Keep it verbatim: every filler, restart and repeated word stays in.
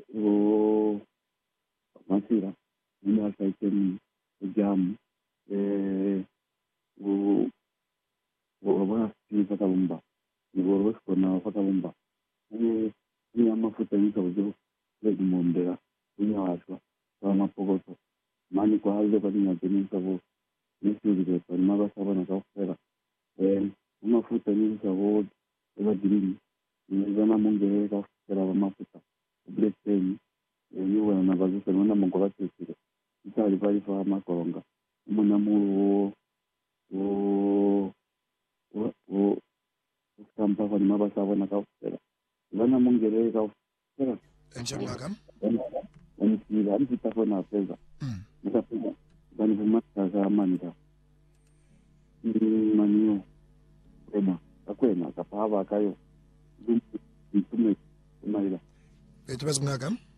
o masira ina sai ken jam eh o o bana si fata bomba ni borbo kona fata bomba ni ni amafuta ni kabuzo le mondera ni aswa kama pogoto mani kwa hali kwa ni ngeni sabo ni siri kwa maba sabana ka fera eh amafuta ni sabo eba dirini ni zana mongere ka fera amafuta blessing ni wana bazuka nona mongo batesire itali bali fa makonga umuna mu o o stampa kwa maba sabana ka fera zana mongere ka fera enjengakam Anisiba, anisiba kona pesa. Nitapenda. Bani vumata za amanda. Ni manio. Kwema. Kakwema. Kapahava kayo. Zumbi. Ntume. Umaila. Betu bazingakam?